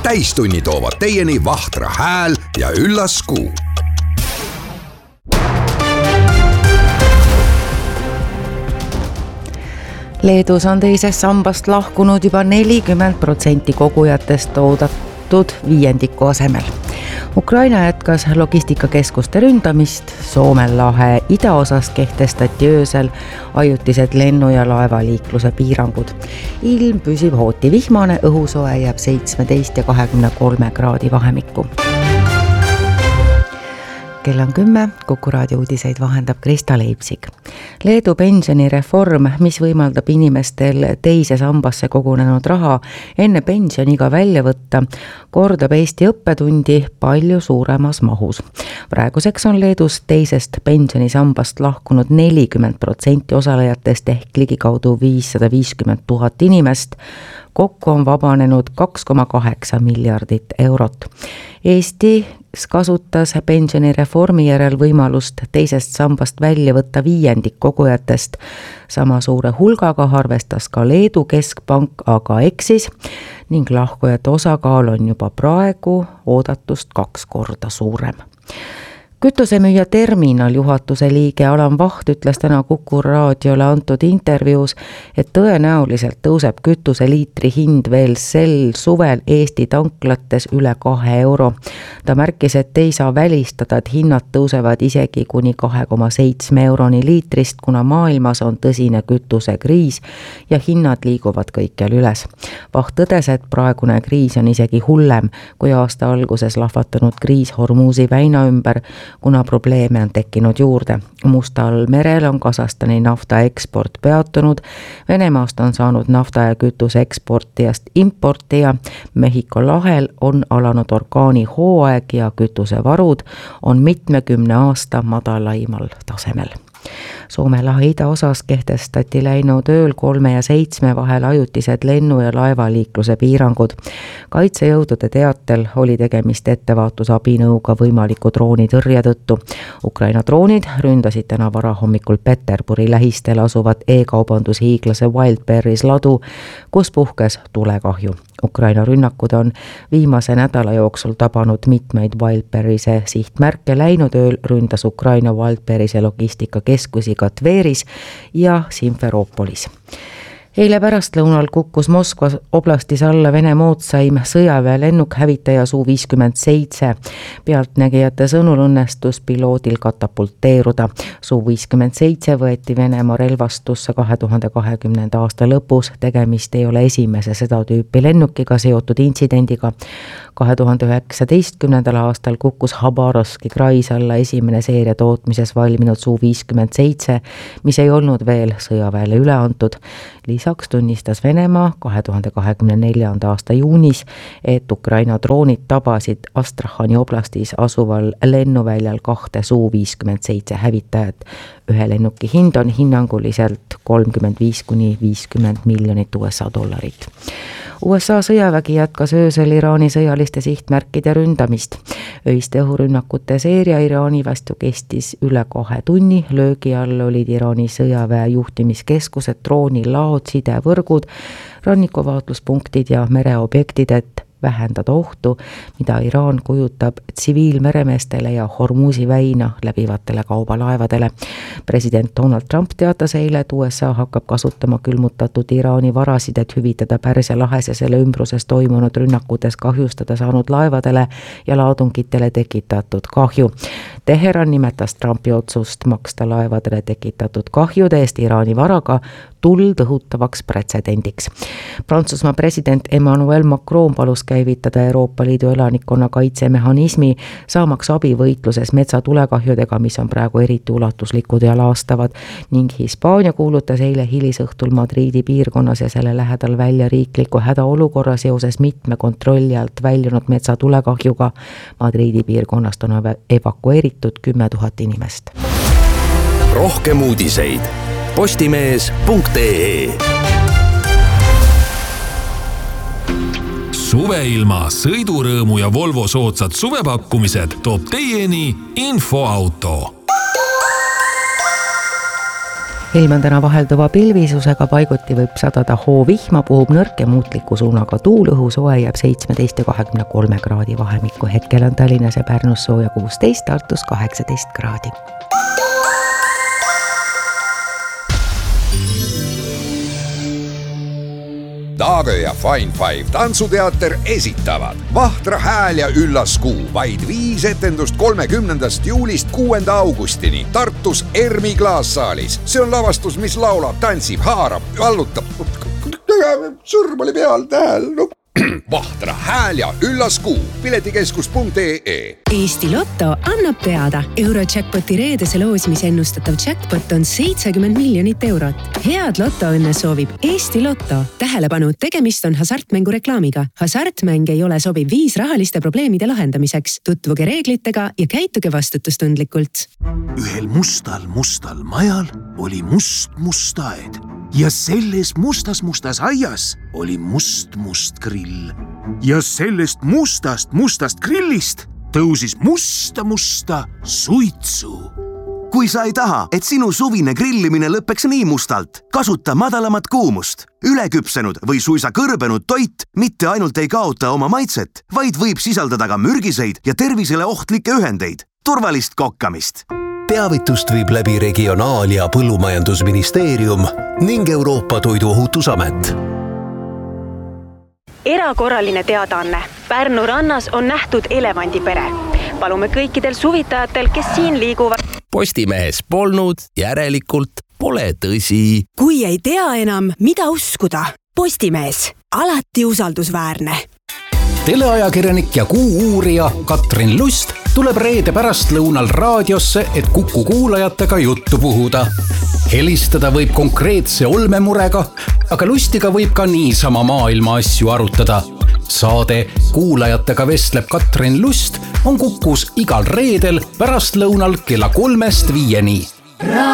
täistunni toovad teieni Vahtra hääl ja üllas kuu. Leedus on teisest sambast lahkunud juba 40% kogujatest oodatud viiendiku asemel. Ukraina jätkas logistikakeskuste ründamist, Soome lahe idaosas kehtestati öösel ajutised lennu- ja laevaliikluse piirangud. Ilm püsib hooti vihmane, õhusoe jääb 17 ja 23 kraadi vahemikku. Kell on 10, Kuku raadio uudiseid vahendab Krista Leipsik. Leedu pensionireform, mis võimaldab inimestel teise sambasse kogunenud raha enne pensioniga välja võtta, kordab Eesti õppetundi palju suuremas mahus. Praeguseks on Leedus teisest pensionisambast lahkunud 40% osalejatest ehk ligikaudu 550 000 inimest. Kokku on vabanenud 2,8 miljardit eurot. Eesti kasutas pensionireformi järel võimalust teisest sambast välja võtta viiendik kogujatest. Sama suure hulgaga arvestas ka Leedu keskpank, aga eksis ning lahkujate osakaal on juba praegu oodatust 2 korda suurem. Kütusemüüja Terminal juhatuse liige Alan Vaht ütles täna Kuku raadiole antud intervjuus, et tõenäoliselt tõuseb kütuseliitri hind veel sel suvel Eesti tanklates üle 2 euro. Ta märkis, et ei saa välistada, et hinnad tõusevad isegi kuni 2,7 euroni liitrist, kuna maailmas on tõsine kütusekriis ja hinnad liiguvad kõikjal üles. Vaht tõdes, et praegune kriis on isegi hullem kui aasta alguses lahvatanud kriis Hormuzi väina ümber, kuna probleeme on tekkinud juurde. Mustal merel on Kasahstani nafta eksport peatunud, Venemaast on saanud nafta ja kütuse eksportijast importija, Mehhiko lahel on alanud orkaani hooaeg ja kütusevarud on mitmekümne aasta madalaimal tasemel. Soome lahe idaosas kehtestati läinud ööl 3 ja 7 vahel ajutised lennu- ja laevaliikluse piirangud. Kaitsejõudude teatel oli tegemist ettevaatusabinõuga võimaliku droonitõrje tõttu. Ukraina droonid ründasid täna varahommikul Peterburi lähistel asuvat e-kaubandushiiglase Wildberries ladu, kus puhkes tulekahju. Ukraina rünnakud on viimase nädala jooksul tabanud mitmeid Wildberriese sihtmärke. Läinud ööl ründas Ukraina Wildberriese logistikakeskusi ka Tveris ja Simferoopolis. Eile pärastlõunal kukkus Moskva oblastis alla Vene moodsaim sõjaväe lennuk hävitaja Su-57. Pealtnägijate sõnul õnnestus piloodil katapulteeruda. Su-57 võeti Venemaa relvastusse 2020. aasta lõpus. Tegemist ei ole esimese seda tüüpi lennukiga seotud intsidendiga. 2019. aastal kukkus Habarovski krais alla esimene seeria tootmises valminud Su-57, mis ei olnud veel sõjaväele üle antud. Lisaks tunnistas Venemaa 2024. aasta juunis, et Ukraina droonid tabasid Astrahani oblastis asuval lennuväljal 2 Su-57 hävitajat. Ühe lennuki hind on hinnanguliselt 35–50 miljonit USA dollarit. USA sõjavägi jätkas öösel Iraani sõjaliste sihtmärkide ründamist. Öiste õhurünnakute seeria Iraani vastu kestis üle 2 tunni. Löögi all olid Iraani sõjaväe juhtimiskeskused, droonilaod, sidevõrgud, rannikuvaatluspunktid ja mereobjektid, et vähendada ohtu, mida Iraan kujutab tsiviilmeremeestele ja Hormuzi väina läbivatele kaubalaevadele. President Donald Trump teatas eile, et USA hakkab kasutama külmutatud Iraani varasid, et hüvitada Pärsia lahes ja selle ümbruses toimunud rünnakutes kahjustada saanud laevadele ja laadungitele tekitatud kahju. Teheran nimetas Trumpi otsust maksta laevadele tekitatud kahjude eest Iraani varaga tuld õhutavaks pretsedendiks. Prantsusmaa president Emmanuel Macron palus käivitada Euroopa Liidu elanikkonna kaitsemehhanismi, saamaks abi võitluses metsatulekahjudega, mis on praegu eriti ulatuslikud ja laastavad, ning Hispaania kuulutas eile hilisõhtul Madridi piirkonnas ja selle lähedal välja riikliku hädaolukorra seoses mitme kontrolli alt väljunud metsatulekahjuga. Madridi piirkonnast on evakueeritud 10 000 inimest. Rohkem uudiseid postimees.ee. Suveilma, sõidurõõmu ja Volvo soodsad suvepakkumised toob teieni Infoauto. ilm on täna vahelduva pilvisusega, paiguti võib sadada hoovihma, puhub nõrk ja muutliku suunaga tuul, õhusoe jääb 17 ja 23 kraadi vahemikku. Hetkel on Tallinnas ja Pärnus sooja 16, Tartus 18 kraadi. Taagö ja Fine Five tantsuteater esitavad Vahtra hääl ja üllas kuu. Vaid 5 etendust 30. juulist 6. augustini Tartus Ermi klaassaalis. See on lavastus, mis laulab, tantsib, haarab, vallutab. Sõrm oli peal, tähel. Vahtra hääl ja üllas kuu. Piletikeskus.ee. Eesti Lotto annab teada. Eurojackpoti reedese loosimise ennustatav jackpot on 70 miljonit eurot. Head lotoõnne soovib Eesti Lotto. Tähelepanu, tegemist on hasartmängu reklaamiga. Hasartmäng ei ole sobiv viis rahaliste probleemide lahendamiseks. Tutvuge reeglitega ja käituge vastutustundlikult. Ühel mustal majal oli must aed. Ja selles mustas aias oli must grill. Ja sellest mustast grillist tõusis musta suitsu. Kui sa ei taha, et sinu suvine grillimine lõpeks nii mustalt, kasuta madalamat kuumust. Üleküpsenud või suisa kõrbenud toit mitte ainult ei kaota oma maitset, vaid võib sisaldada ka mürgiseid ja tervisele ohtlikke ühendeid. Turvalist kokkamist! Teavitust viib läbi Regionaal- ja Põllumajandusministeerium ning Euroopa Toiduohutusamet. Erakorraline teadaanne. Pärnu rannas on nähtud elevandipere. Palume kõikidel suvitajatel, kes siin liiguvad. Postimehes polnud, järelikult pole tõsi. Kui ei tea enam, mida uskuda, Postimees, alati usaldusväärne. Teleajakirjanik ja kuu-uurija Katrin Lust tuleb reede pärast lõunal raadiosse, et Kuku kuulajatega juttu puhuda. Helistada võib konkreetse olmemurega, aga Lustiga võib ka niisama maailma asju arutada. Saade Kuulajatega vestleb Katrin Lust on Kukus igal reedel pärast lõunal kella 3-5.